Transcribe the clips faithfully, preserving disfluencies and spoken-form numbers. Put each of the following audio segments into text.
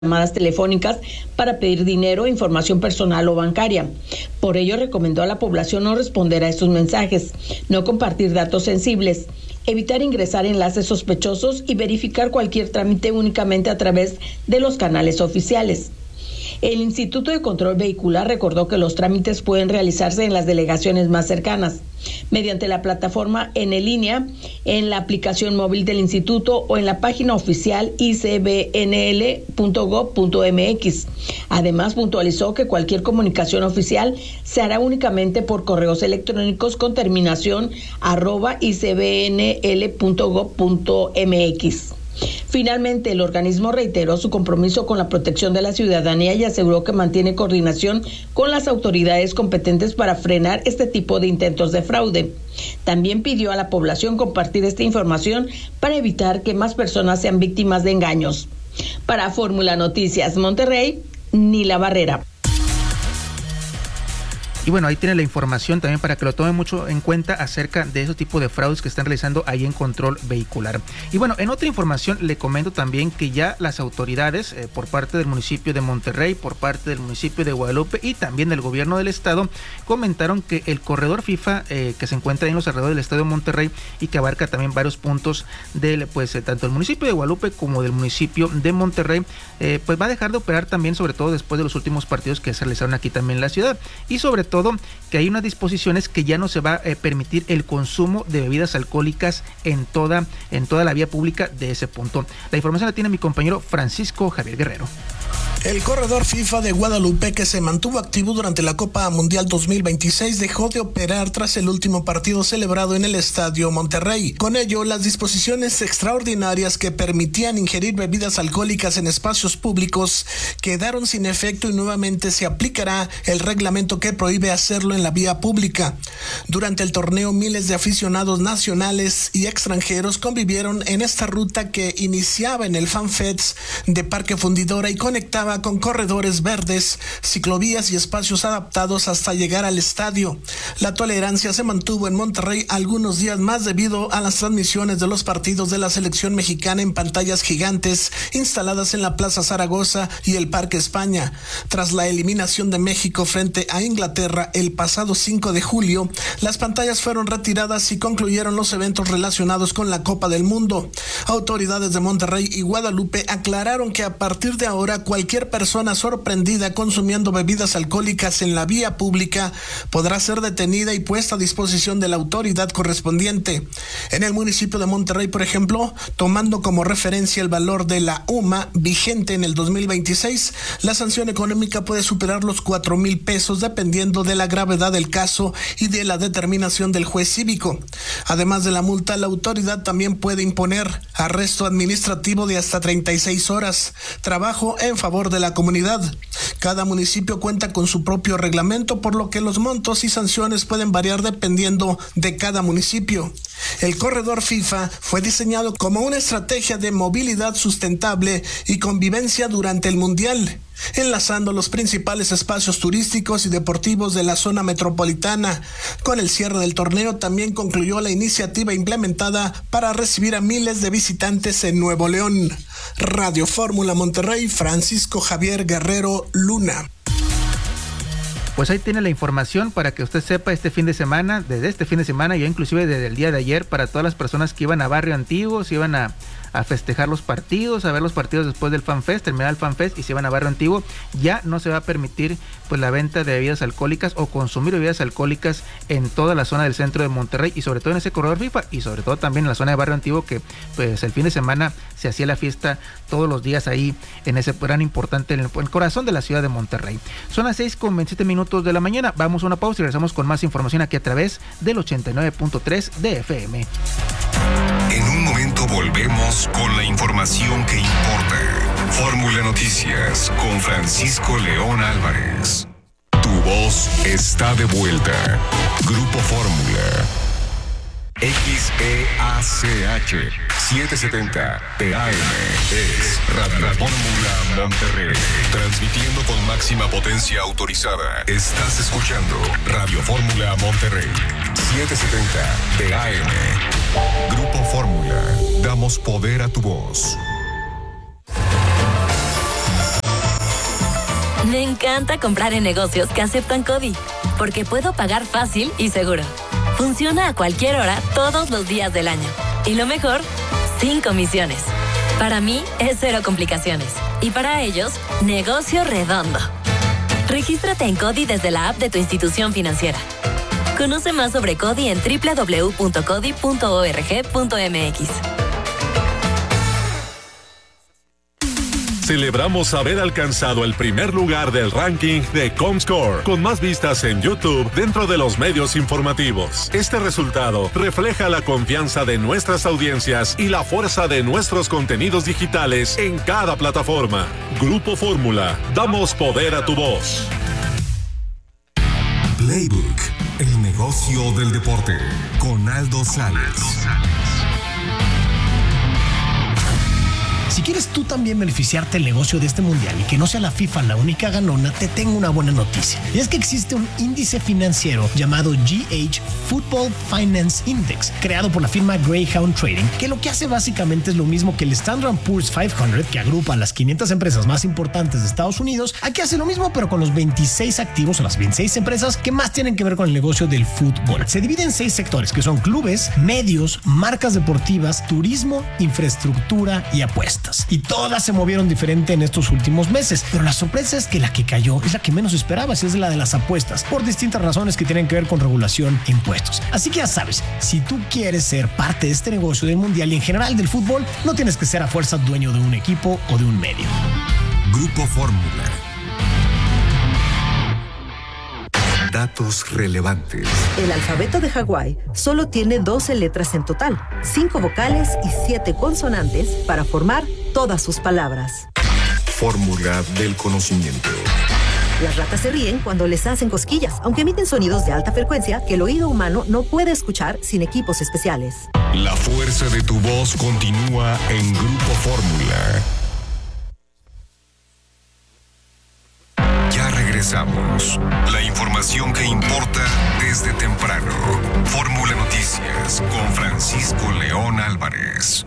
llamadas telefónicas para pedir dinero, información personal o bancaria. Por ello, recomendó a la población no responder a estos mensajes, no compartir datos sensibles, evitar ingresar enlaces sospechosos y verificar cualquier trámite únicamente a través de los canales oficiales. El Instituto de Control Vehicular recordó que los trámites pueden realizarse en las delegaciones más cercanas, mediante la plataforma en línea, en la aplicación móvil del instituto o en la página oficial i c b n l punto gob punto m x. Además, puntualizó que cualquier comunicación oficial se hará únicamente por correos electrónicos con terminación arroba i c b n l punto gob punto m x. Finalmente, el organismo reiteró su compromiso con la protección de la ciudadanía y aseguró que mantiene coordinación con las autoridades competentes para frenar este tipo de intentos de fraude. También pidió a la población compartir esta información para evitar que más personas sean víctimas de engaños. Para Fórmula Noticias Monterrey, Nila Barrera. Y bueno, ahí tiene la información también para que lo tome mucho en cuenta acerca de ese tipo de fraudes que están realizando ahí en Control Vehicular. Y bueno, en otra información le comento también que ya las autoridades eh, por parte del municipio de Monterrey, por parte del municipio de Guadalupe y también del gobierno del estado comentaron que el corredor FIFA eh, que se encuentra en los alrededores del estado de Monterrey y que abarca también varios puntos del pues eh, tanto el municipio de Guadalupe como del municipio de Monterrey, eh, pues va a dejar de operar también, sobre todo después de los últimos partidos que se realizaron aquí también en la ciudad, y sobre todo todo que hay unas disposiciones que ya no se va a eh, permitir el consumo de bebidas alcohólicas en toda, en toda la vía pública de ese punto. La información la tiene mi compañero Francisco Javier Guerrero. El corredor FIFA de Guadalupe, que se mantuvo activo durante la Copa Mundial dos mil veintiséis, dejó de operar tras el último partido celebrado en el Estadio Monterrey. Con ello, las disposiciones extraordinarias que permitían ingerir bebidas alcohólicas en espacios públicos quedaron sin efecto y nuevamente se aplicará el reglamento que prohíbe hacerlo en la vía pública. Durante el torneo, miles de aficionados nacionales y extranjeros convivieron en esta ruta que iniciaba en el FanFest de Parque Fundidora y conectaba con corredores verdes, ciclovías y espacios adaptados hasta llegar al estadio. La tolerancia se mantuvo en Monterrey algunos días más debido a las transmisiones de los partidos de la selección mexicana en pantallas gigantes instaladas en la Plaza Zaragoza y el Parque España. Tras la eliminación de México frente a Inglaterra el pasado cinco de julio, las pantallas fueron retiradas y concluyeron los eventos relacionados con la Copa del Mundo. Autoridades de Monterrey y Guadalupe aclararon que a partir de ahora cualquier persona sorprendida consumiendo bebidas alcohólicas en la vía pública podrá ser detenida y puesta a disposición de la autoridad correspondiente. En el municipio de Monterrey, por ejemplo, tomando como referencia el valor de la U M A vigente en el dos mil veintiséis, la sanción económica puede superar los cuatro mil pesos dependiendo de la gravedad del caso y de la determinación del juez cívico. Además de la multa, la autoridad también puede imponer arresto administrativo de hasta treinta y seis horas, trabajo en favor de la comunidad. Cada municipio cuenta con su propio reglamento, por lo que los montos y sanciones pueden variar dependiendo de cada municipio. El corredor FIFA fue diseñado como una estrategia de movilidad sustentable y convivencia durante el Mundial, enlazando los principales espacios turísticos y deportivos de la zona metropolitana. Con el cierre del torneo también concluyó la iniciativa implementada para recibir a miles de visitantes en Nuevo León. Radio Fórmula Monterrey, Francisco Javier Guerrero Luna. Pues ahí tiene la información para que usted sepa este fin de semana, desde este fin de semana, ya inclusive desde el día de ayer, para todas las personas que iban a Barrio Antiguo, se iban a, a festejar los partidos, a ver los partidos después del FanFest, terminar el FanFest y se iban a Barrio Antiguo, ya no se va a permitir pues la venta de bebidas alcohólicas o consumir bebidas alcohólicas en toda la zona del centro de Monterrey y sobre todo en ese corredor FIFA y sobre todo también en la zona de Barrio Antiguo, que pues el fin de semana se hacía la fiesta todos los días ahí en ese gran importante, en el, en el corazón de la ciudad de Monterrey. Son las seis con veintisiete minutos de la mañana, vamos a una pausa y regresamos con más información aquí a través del ochenta y nueve punto tres de F M. En un momento volvemos con la información que importa. Fórmula Noticias con Francisco León Álvarez. Tu voz está de vuelta. Grupo Fórmula. X E A C H setecientos setenta T A M es Radio Fórmula Monterrey, transmitiendo con máxima potencia autorizada. Estás escuchando Radio Fórmula Monterrey, setecientos setenta T A M. Grupo Fórmula, damos poder a tu voz. Me encanta comprar en negocios que aceptan CODI, porque puedo pagar fácil y seguro. Funciona a cualquier hora, todos los días del año. Y lo mejor, sin comisiones. Para mí es cero complicaciones. Y para ellos, negocio redondo. Regístrate en CODI desde la app de tu institución financiera. Conoce más sobre CODI en doble u doble u doble u punto codi punto org punto m x. Celebramos haber alcanzado el primer lugar del ranking de Comscore, con más vistas en YouTube dentro de los medios informativos. Este resultado refleja la confianza de nuestras audiencias y la fuerza de nuestros contenidos digitales en cada plataforma. Grupo Fórmula, damos poder a tu voz. Playbook, el negocio del deporte, con Aldo Sales. Si quieres tú también beneficiarte del negocio de este mundial y que no sea la FIFA la única ganona, te tengo una buena noticia. Y es que existe un índice financiero llamado G H Football Finance Index, creado por la firma Greyhound Trading, que lo que hace básicamente es lo mismo que el Standard and Poor's quinientos, que agrupa a las quinientas empresas más importantes de Estados Unidos. Aquí hace lo mismo, pero con los veintiséis activos o las veintiséis empresas que más tienen que ver con el negocio del fútbol. Se divide en seis sectores, que son clubes, medios, marcas deportivas, turismo, infraestructura y apuestas. Y todas se movieron diferente en estos últimos meses, pero la sorpresa es que la que cayó es la que menos esperabas, y es la de las apuestas, por distintas razones que tienen que ver con regulación e impuestos. Así que ya sabes, si tú quieres ser parte de este negocio del mundial y en general del fútbol, no tienes que ser a fuerza dueño de un equipo o de un medio. Grupo Fórmula. Datos relevantes. El alfabeto de Hawái solo tiene doce letras en total, cinco vocales y siete consonantes para formar todas sus palabras. Fórmula del conocimiento. Las ratas se ríen cuando les hacen cosquillas, aunque emiten sonidos de alta frecuencia que el oído humano no puede escuchar sin equipos especiales. La fuerza de tu voz continúa en Grupo Fórmula. Ya regresamos. La información que importa desde temprano. Fórmula Noticias con Francisco León Álvarez.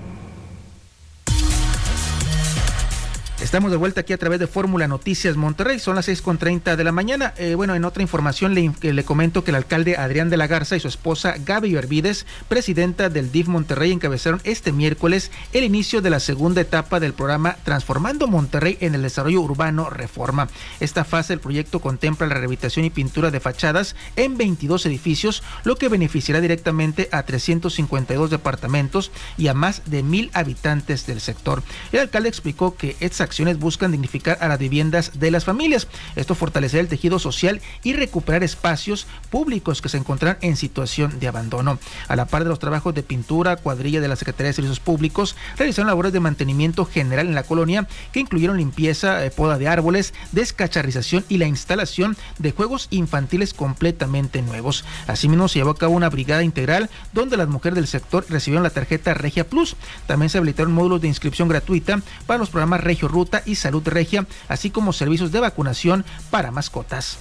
Estamos de vuelta aquí a través de Fórmula Noticias Monterrey, son las seis con treinta de la mañana. Eh, bueno, en otra información le, le comento que el alcalde Adrián de la Garza y su esposa Gaby Hervides, presidenta del D I F Monterrey, encabezaron este miércoles el inicio de la segunda etapa del programa Transformando Monterrey en el Desarrollo Urbano Reforma. Esta fase del proyecto contempla la rehabilitación y pintura de fachadas en veintidós edificios, lo que beneficiará directamente a trescientos cincuenta y dos departamentos y a más de mil habitantes del sector. El alcalde explicó que estas acciones buscan dignificar a las viviendas de las familias. Esto fortalecerá el tejido social y recuperar espacios públicos que se encontrarán en situación de abandono. A la par de los trabajos de pintura, cuadrilla de la Secretaría de Servicios Públicos realizaron labores de mantenimiento general en la colonia que incluyeron limpieza, poda de árboles, descacharrización y la instalación de juegos infantiles completamente nuevos. Asimismo, se llevó a cabo una brigada integral donde las mujeres del sector recibieron la tarjeta Regia Plus. También se habilitaron módulos de inscripción gratuita para los programas Regio Ruta y Salud Regia, así como servicios de vacunación para mascotas.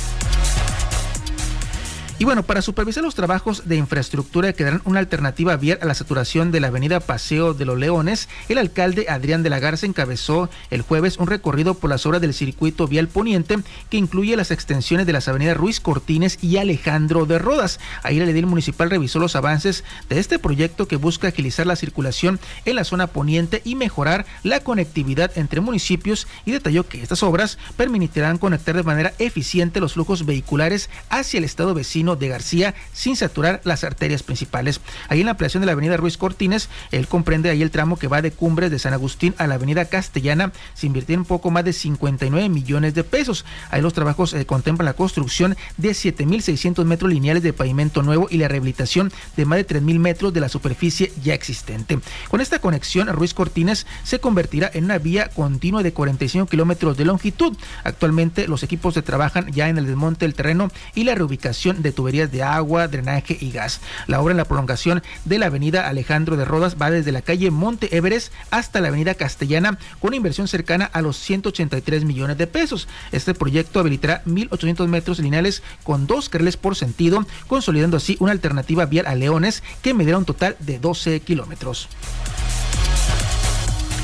Y bueno, para supervisar los trabajos de infraestructura que darán una alternativa vial a la saturación de la avenida Paseo de los Leones, el alcalde Adrián de la Garza encabezó el jueves un recorrido por las obras del circuito vial poniente que incluye las extensiones de las avenidas Ruiz Cortines y Alejandro de Rodas. Ahí el edil municipal revisó los avances de este proyecto que busca agilizar la circulación en la zona poniente y mejorar la conectividad entre municipios, y detalló que estas obras permitirán conectar de manera eficiente los flujos vehiculares hacia el estado vecino de García sin saturar las arterias principales. Ahí en la ampliación de la avenida Ruiz Cortines, él comprende ahí el tramo que va de Cumbres de San Agustín a la avenida Castellana. Se invirtieron un poco más de cincuenta y nueve millones de pesos. Ahí los trabajos eh, contemplan la construcción de siete mil seiscientos metros lineales de pavimento nuevo y la rehabilitación de más de tres mil metros de la superficie ya existente. Con esta conexión, Ruiz Cortines se convertirá en una vía continua de cuarenta y cinco kilómetros de longitud. Actualmente los equipos se trabajan ya en el desmonte del terreno y la reubicación de tuberías de agua, drenaje y gas. La obra en la prolongación de la avenida Alejandro de Rodas va desde la calle Monte Everest hasta la avenida Castellana, con una inversión cercana a los ciento ochenta y tres millones de pesos. Este proyecto habilitará mil ochocientos metros lineales con dos carriles por sentido, consolidando así una alternativa vial a Leones que medirá un total de doce kilómetros.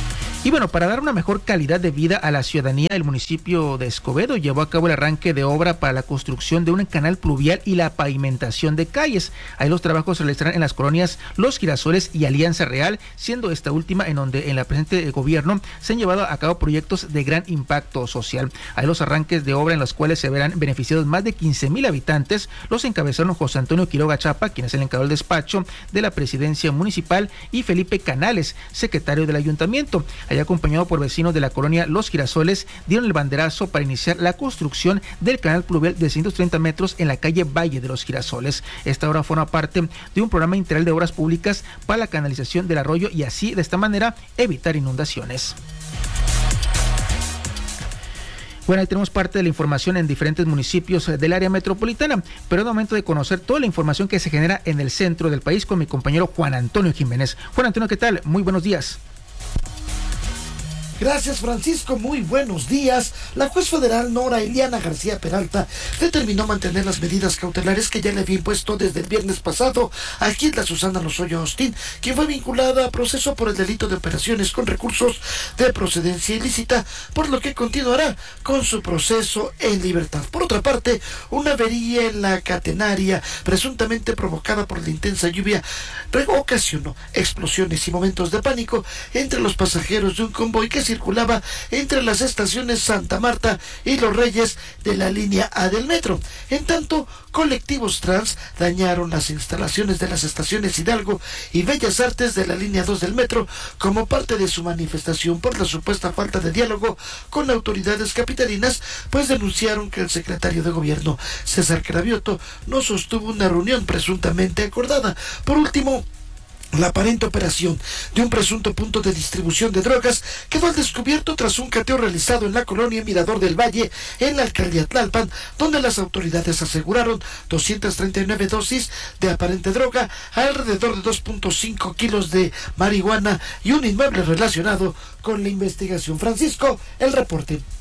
Y bueno, para dar una mejor calidad de vida a la ciudadanía, el municipio de Escobedo llevó a cabo el arranque de obra para la construcción de un canal pluvial y la pavimentación de calles. Ahí los trabajos se realizarán en las colonias Los Girasoles y Alianza Real, siendo esta última en donde en la presente gobierno se han llevado a cabo proyectos de gran impacto social. Hay los arranques de obra en los cuales se verán beneficiados más de quince mil habitantes. Los encabezaron José Antonio Quiroga Chapa, quien es el encargado del despacho de la presidencia municipal, y Felipe Canales, secretario del ayuntamiento. Allá acompañado por vecinos de la colonia Los Girasoles, dieron el banderazo para iniciar la construcción del canal pluvial de ciento treinta metros en la calle Valle de los Girasoles. Esta obra forma parte de un programa integral de obras públicas para la canalización del arroyo y así de esta manera evitar inundaciones. Bueno, ahí tenemos parte de la información en diferentes municipios del área metropolitana, pero es momento de conocer toda la información que se genera en el centro del país con mi compañero Juan Antonio Jiménez. Juan Antonio, ¿qué tal? Muy buenos días. Gracias, Francisco, muy buenos días. La juez federal Nora Eliana García Peralta determinó mantener las medidas cautelares que ya le había impuesto desde el viernes pasado a Gilda Susana Lozoya Austin, quien fue vinculada a proceso por el delito de operaciones con recursos de procedencia ilícita, por lo que continuará con su proceso en libertad. Por otra parte, una avería en la catenaria presuntamente provocada por la intensa lluvia ocasionó explosiones y momentos de pánico entre los pasajeros de un convoy que circulaba entre las estaciones Santa Marta y Los Reyes de la línea A del metro. En tanto, colectivos trans dañaron las instalaciones de las estaciones Hidalgo y Bellas Artes de la línea dos del metro como parte de su manifestación por la supuesta falta de diálogo con autoridades capitalinas, pues denunciaron que el secretario de gobierno, César Cravioto, no sostuvo una reunión presuntamente acordada. Por último, la aparente operación de un presunto punto de distribución de drogas quedó al descubierto tras un cateo realizado en la colonia Mirador del Valle, en la alcaldía Tlalpan, donde las autoridades aseguraron doscientas treinta y nueve dosis de aparente droga, alrededor de dos punto cinco kilos de marihuana y un inmueble relacionado con la investigación. Francisco, el reporte.